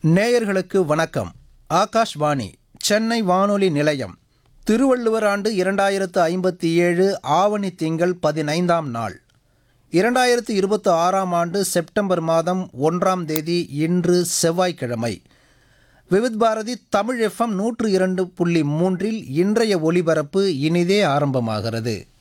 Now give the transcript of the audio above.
நேயர்களுக்கு வணக்கம். ஆகாஷ்வாணி சென்னை வானொலி நிலையம். திருவள்ளுவர் ஆண்டு 2057 ஆவணி திங்கள் 15ஆம் நாள், 2026ஆம் ஆண்டு செப்டம்பர் மாதம் 1ஆம் தேதி இன்று செவ்வாய்க்கிழமை. விவித் பாரதி தமிழ் FM 102.3 இன்றைய ஒலிபரப்பு இனிதே ஆரம்பமாகிறது.